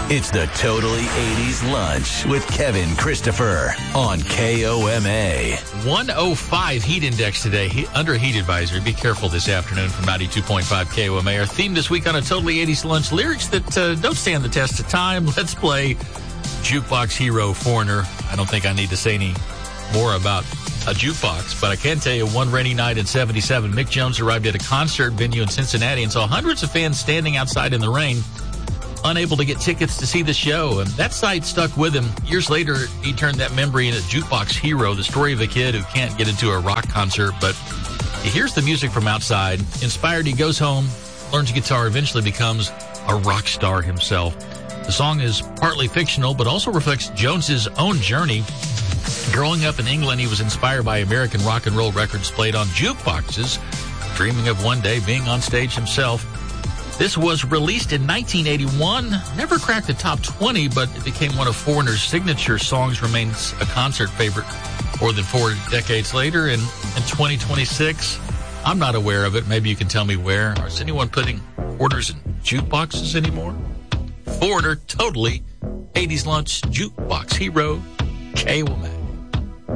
It's the Totally 80s Lunch with Kevin Christopher on KOMA. 105 heat index today, under a heat advisory. Be careful this afternoon from 92.5 KOMA. Our theme this week on a Totally 80s Lunch, lyrics that don't stand the test of time. Let's play Jukebox Hero Foreigner. I don't think I need to say any more about a jukebox, but I can tell you one rainy night in 77, Mick Jones arrived at a concert venue in Cincinnati and saw hundreds of fans standing outside in the rain, unable to get tickets to see the show, and that sight stuck with him. Years later, he turned that memory into Jukebox Hero, the story of a kid who can't get into a rock concert, but he hears the music from outside. Inspired, he goes home, learns guitar, eventually becomes a rock star himself. The song is partly fictional, but also reflects Jones's own journey. Growing up in England, he was inspired by American rock and roll records played on jukeboxes, dreaming of one day being on stage himself. This was released in 1981, never cracked the top 20, but it became one of Foreigner's signature songs, remains a concert favorite more than 4 decades later. And in 2026, I'm not aware of it. Maybe you can tell me where. Is anyone putting orders in jukeboxes anymore? Foreigner, Totally 80s Lunch, Jukebox Hero, KOMA.